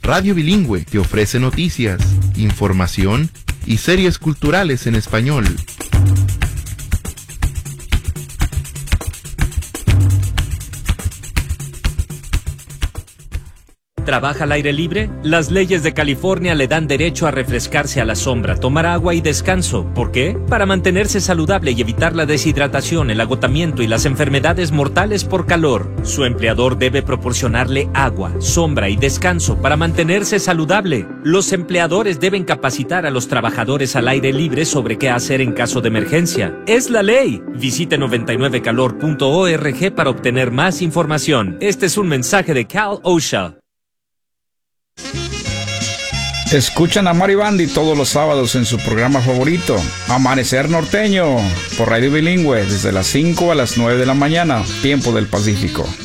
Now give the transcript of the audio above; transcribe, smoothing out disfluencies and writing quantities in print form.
Radio Bilingüe te ofrece noticias, información y series culturales en español. ¿Trabaja al aire libre? Las leyes de California le dan derecho a refrescarse a la sombra, tomar agua y descanso. ¿Por qué? Para mantenerse saludable y evitar la deshidratación, el agotamiento y las enfermedades mortales por calor. Su empleador debe proporcionarle agua, sombra y descanso para mantenerse saludable. Los empleadores deben capacitar a los trabajadores al aire libre sobre qué hacer en caso de emergencia. ¡Es la ley! Visite 99calor.org para obtener más información. Este es un mensaje de Cal OSHA. Escuchan a Mari Bandi todos los sábados en su programa favorito, Amanecer Norteño, por Radio Bilingüe, desde las 5 a las 9 de la mañana, tiempo del Pacífico.